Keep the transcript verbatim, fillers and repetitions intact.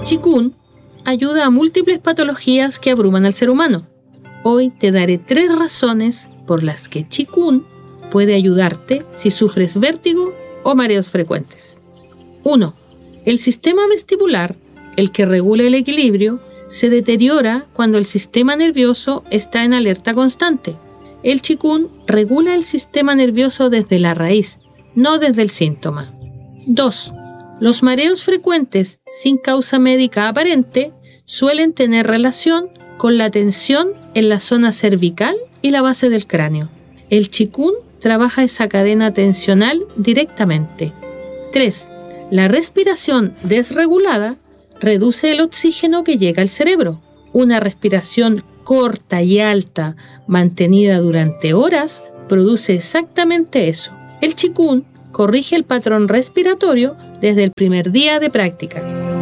Qigong ayuda a múltiples patologías que abruman al ser humano. Hoy te daré tres razones por las que Qigong puede ayudarte si sufres vértigo o mareos frecuentes. uno. El sistema vestibular, el que regula el equilibrio, se deteriora cuando el sistema nervioso está en alerta constante. El Qigong regula el sistema nervioso desde la raíz, no desde el síntoma. dos. Los mareos frecuentes sin causa médica aparente suelen tener relación con la tensión en la zona cervical y la base del cráneo. El Qigong trabaja esa cadena tensional directamente. tres. La respiración desregulada reduce el oxígeno que llega al cerebro. Una respiración corta y alta, mantenida durante horas, produce exactamente eso. El Qigong corrige el patrón respiratorio desde el primer día de práctica.